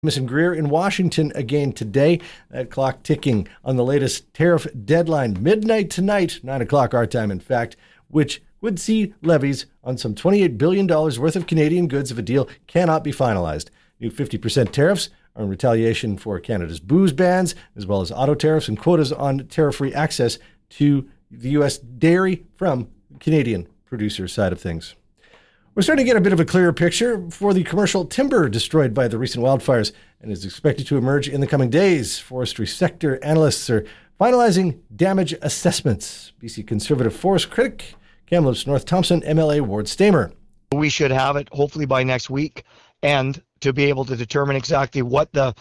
Jameson Greer in Washington again today. That clock ticking on the latest tariff deadline. Midnight tonight, 9 o'clock our time, in fact, which would see levies on some $28 billion worth of Canadian goods if a deal cannot be finalized. New 50% tariffs are in retaliation for Canada's booze bans, as well as auto tariffs and quotas on tariff-free access to the U.S. dairy from Canadian producer side of things. We're starting to get a bit of a clearer picture for the commercial timber destroyed by the recent wildfires and is expected to emerge in the coming days. Forestry sector analysts are finalizing damage assessments. BC Conservative forest critic Kamloops North Thompson MLA Ward Stamer. We should have it hopefully by next week, and to be able to determine exactly what the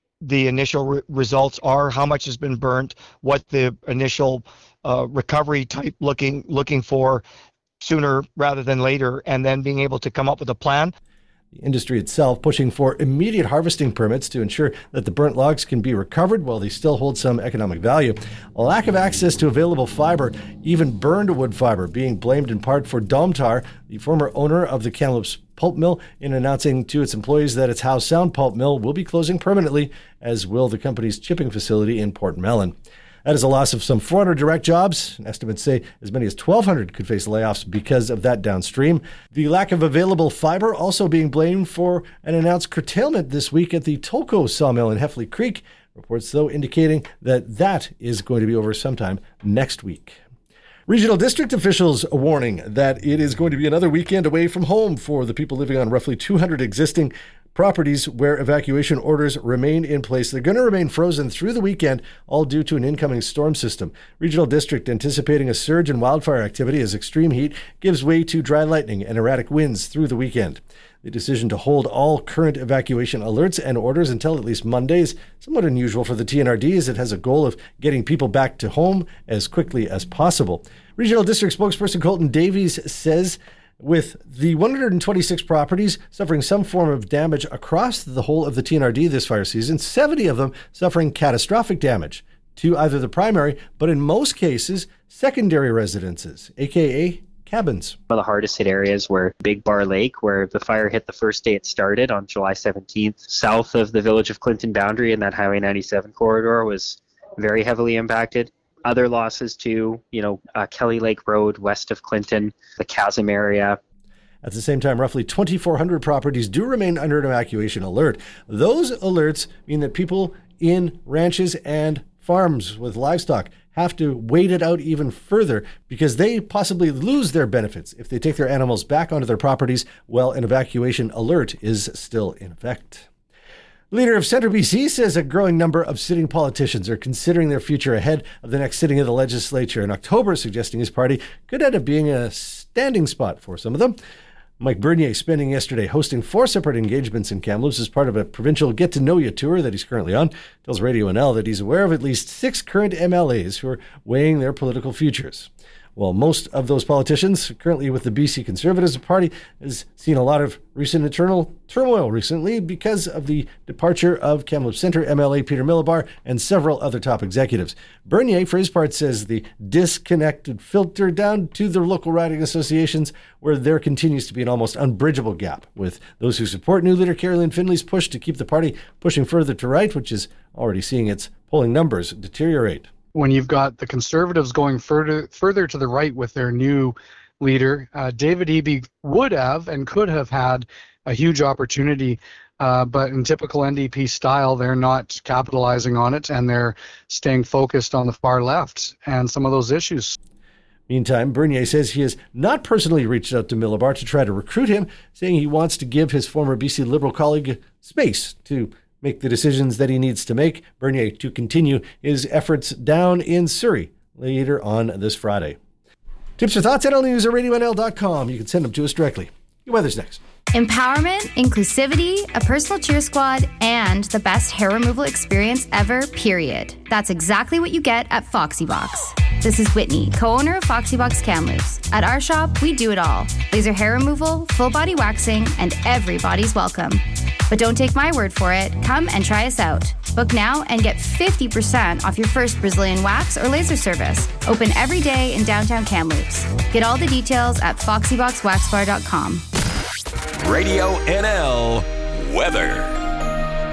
initial results are, how much has been burnt, what the initial recovery type looking for sooner rather than later, and then being able to come up with a plan. The industry itself pushing for immediate harvesting permits to ensure that the burnt logs can be recovered while they still hold some economic value. A lack of access to available fiber, even burned wood fiber, being blamed in part for Domtar, the former owner of the Kamloops pulp mill, in announcing to its employees that its Howe Sound pulp mill will be closing permanently, as will the company's chipping facility in Port Mellon. That is a loss of some 400 direct jobs. Estimates say as many as 1,200 could face layoffs because of that downstream. The lack of available fiber also being blamed for an announced curtailment this week at the Tolko sawmill in Heffley Creek. Reports, though, indicating that is going to be over sometime next week. Regional district officials are warning that it is going to be another weekend away from home for the people living on roughly 200 existing properties where evacuation orders remain in place. They're going to remain frozen through the weekend, all due to an incoming storm system. Regional district anticipating a surge in wildfire activity as extreme heat gives way to dry lightning and erratic winds through the weekend. The decision to hold all current evacuation alerts and orders until at least Monday is somewhat unusual for the TNRD, as it has a goal of getting people back to home as quickly as possible. Regional District spokesperson Colton Davies says with the 126 properties suffering some form of damage across the whole of the TNRD this fire season, 70 of them suffering catastrophic damage to either the primary, but in most cases, secondary residences, aka cabins. One of the hardest hit areas were Big Bar Lake, where the fire hit the first day it started on July 17th. South of the village of Clinton boundary, and that Highway 97 corridor was very heavily impacted. Other losses too, Kelly Lake Road west of Clinton, the Chasm area. At the same time, roughly 2,400 properties do remain under an evacuation alert. Those alerts mean that people in ranches and farms with livestock have to wait it out even further because they possibly lose their benefits if they take their animals back onto their properties while an evacuation alert is still in effect. Leader of Centre BC says a growing number of sitting politicians are considering their future ahead of the next sitting of the legislature in October, suggesting his party could end up being a standing spot for some of them. Mike Bernier spending yesterday hosting 4 separate engagements in Kamloops as part of a provincial get-to-know-you tour that he's currently on. Tells Radio NL that he's aware of at least 6 current MLAs who are weighing their political futures. Well, most of those politicians currently with the BC Conservatives Party has seen a lot of recent internal turmoil recently because of the departure of Kamloops Centre MLA Peter Millibar and several other top executives. Bernier, for his part, says the disconnected filter down to the local riding associations, where there continues to be an almost unbridgeable gap with those who support new leader Carolyn Finley's push to keep the party pushing further to right, which is already seeing its polling numbers deteriorate. When you've got the Conservatives going further to the right with their new leader, David Eby would have and could have had a huge opportunity, but in typical NDP style, they're not capitalizing on it, and they're staying focused on the far left and some of those issues. Meantime, Bernier says he has not personally reached out to Millibar to try to recruit him, saying he wants to give his former BC Liberal colleague space to make the decisions that he needs to make. Bernier to continue his efforts down in Surrey later on this Friday. Tips or thoughts, NL News at RadioNL.com. You can send them to us directly. Your weather's next. Empowerment, inclusivity, a personal cheer squad, and the best hair removal experience ever, period. That's exactly what you get at Foxy Box. This is Whitney, co-owner of Foxy Box Kamloops. At our shop, we do it all. Laser hair removal, full body waxing, and everybody's welcome. But don't take my word for it. Come and try us out. Book now and get 50% off your first Brazilian wax or laser service. Open every day in downtown Kamloops. Get all the details at foxyboxwaxbar.com. Radio NL weather.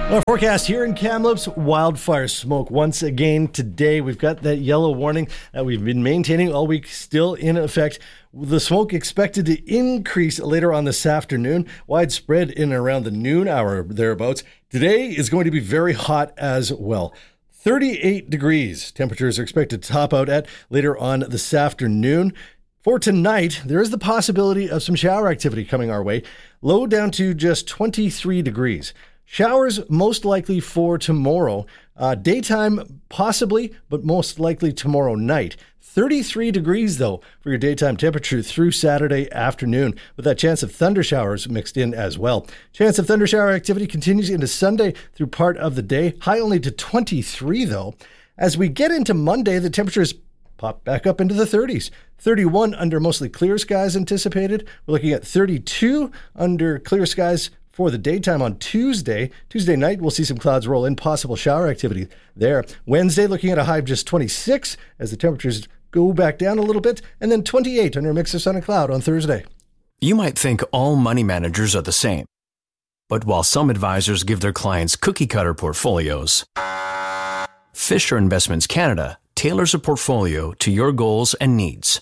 Our forecast here in Kamloops, wildfire smoke once again today. We've got that yellow warning that we've been maintaining all week still in effect. The smoke expected to increase later on this afternoon, widespread in and around the noon hour thereabouts. Today is going to be very hot as well. 38 degrees temperatures are expected to top out at later on this afternoon. For tonight, there is the possibility of some shower activity coming our way. Low down to just 23 degrees. Showers most likely for tomorrow. Daytime possibly, but most likely tomorrow night. 33 degrees, though, for your daytime temperature through Saturday afternoon, with that chance of thunder showers mixed in as well. Chance of thunder shower activity continues into Sunday through part of the day. High only to 23, though. As we get into Monday, the temperatures pop back up into the 30s. 31 under mostly clear skies anticipated. We're looking at 32 under clear skies for the daytime on Tuesday. Tuesday night, we'll see some clouds roll in, possible shower activity there. Wednesday, looking at a high of just 26 as the temperatures go back down a little bit, and then 28 under a mix of sun and cloud on Thursday. You might think all money managers are the same. But while some advisors give their clients cookie-cutter portfolios, Fisher Investments Canada tailors a portfolio to your goals and needs.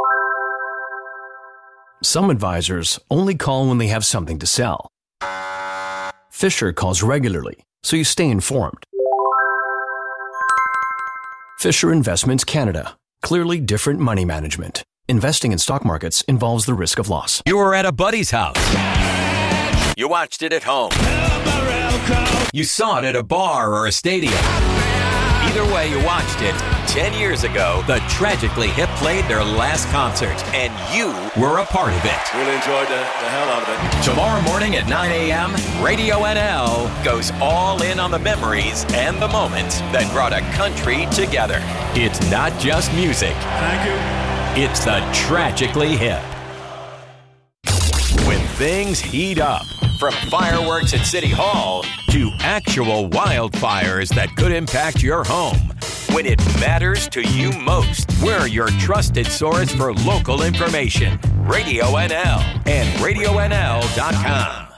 Some advisors only call when they have something to sell. Fisher calls regularly, so you stay informed. Fisher Investments Canada. Clearly different money management. Investing in stock markets involves the risk of loss. You were at a buddy's house. You watched it at home. You saw it at a bar or a stadium. Either way you watched it, 10 years ago, the Tragically Hip played their last concert, and you were a part of it. Really enjoyed the hell out of it. Tomorrow morning at 9 a.m., Radio NL goes all in on the memories and the moments that brought a country together. It's not just music. Thank you. It's the Tragically Hip. When things heat up, from fireworks at City Hall to actual wildfires that could impact your home. When it matters to you most, we're your trusted source for local information. Radio NL and RadioNL.com.